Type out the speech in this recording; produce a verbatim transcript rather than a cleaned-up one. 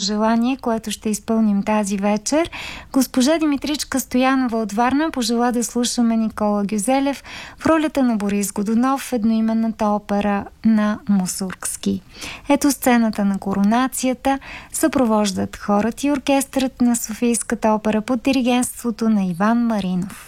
желание, което ще изпълним тази вечер. Госпожа Димитричка Стоянова от Варна пожела да слушаме Никола Гюзелев в ролята на Борис Годунов в едноименната опера на Мусоргски. Ето сцената на коронацията. Съпровождат хорът и оркестърът на Софийската опера под диригентството на Иван Маринов.